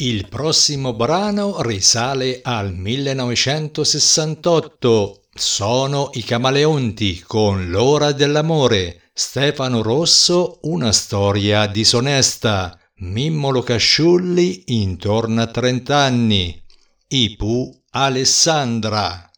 Il prossimo brano risale al 1968. Sono i Camaleonti con L'ora dell'amore. Stefano Rosso, Una storia disonesta. Mimmo Locasciulli, Intorno a 30 anni. I Pooh, Alessandra.